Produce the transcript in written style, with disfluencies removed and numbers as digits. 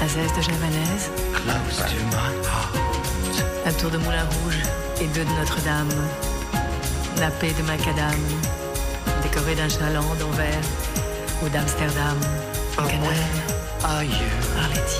Azès de Javanaise, close to my heart. la tour de Moulin Rouge et deux de Notre-Dame, nappé de macadam, décoré d'un chaland d'Anvers ou d'Amsterdam, en Canada. Are you? Arletty.